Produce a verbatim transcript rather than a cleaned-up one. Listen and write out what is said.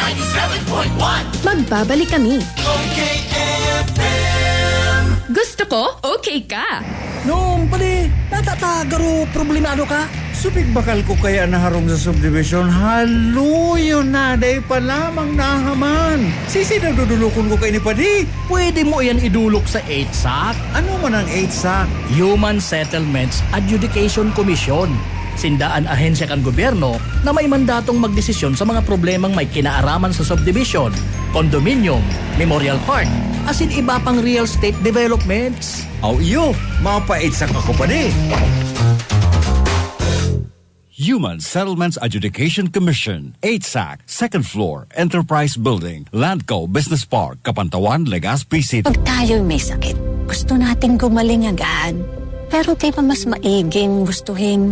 ninety-seven point one. Magbabalik kami. Okay F M. Gusto ko, okay ka. Noong pali, natatagaro problemado ka. Supig bakal ko kaya naharong sa subdivision, haluyo na, day pa lamang nahaman. Sisi nagdudulukon ko kay ni Padi. Pwede mo yan idulok sa eight S A C, Ano man ang eight S A C? Human Settlements Adjudication Commission. Sindaan ahensya kan gobyerno na may mandatong magdesisyon sa mga problemang may kinaaraman sa subdivision, condominium, memorial park, as in iba pang real estate developments. Aw iyo, mapa-eight S A C ako Padi. Human Settlements Adjudication Commission, eight S A C, second floor, Enterprise Building, Landco Business Park, Kapantawan, Legazpi City. Pag tayo'y may sakit, gusto nating gumaling agad. Pero di ba mas maiging gustuhin